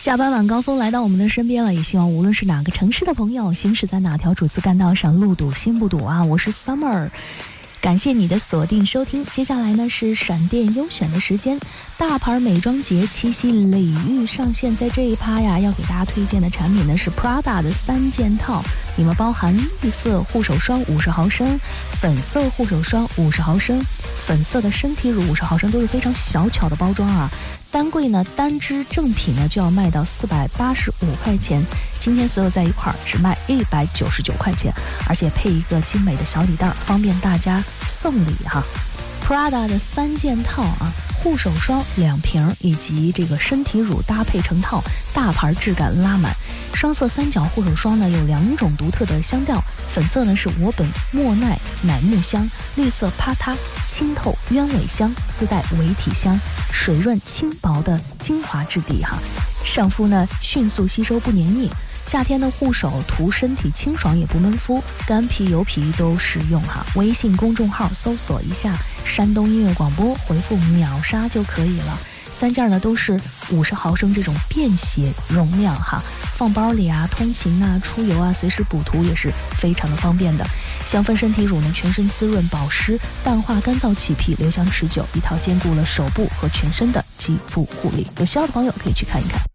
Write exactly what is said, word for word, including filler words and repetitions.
下班晚高峰来到我们的身边了，也希望无论是哪个城市的朋友，行驶在哪条主次干道上，路堵心不堵啊！我是 Summer， 感谢你的锁定收听。接下来呢是闪电优选的时间，大牌美妆节七夕礼遇上线，在这一趴呀，要给大家推荐的产品呢是 Prada 的三件套，里面包含绿色护手霜五十毫升，粉色护手霜五十毫升，粉色的身体乳五十毫升，都是非常小巧的包装啊。单柜呢，单支正品呢就要卖到四百八十五块钱，今天所有在一块儿只卖一百九十九块钱，而且配一个精美的小礼袋，方便大家送礼哈。Prada 的三件套啊，护手霜两瓶以及这个身体乳搭配成套，大牌质感拉满。双色三角护手霜呢有两种独特的香调，粉色呢是我本莫奈乃木香，绿色啪嗒清透鸢尾香，自带维体香，水润轻薄的精华质地哈，上肤呢迅速吸收不黏腻。夏天的护手涂身体清爽也不闷肤，干皮油皮都适用哈。微信公众号搜索一下山东音乐广播，回复秒杀就可以了。三件呢都是五十毫升这种便携容量哈，放包里啊、通勤啊、出游啊，随时补涂也是非常的方便的。香氛身体乳呢，全身滋润保湿，淡化干燥起皮，留香持久，一套兼顾了手部和全身的肌肤护理。有需要的朋友可以去看一看。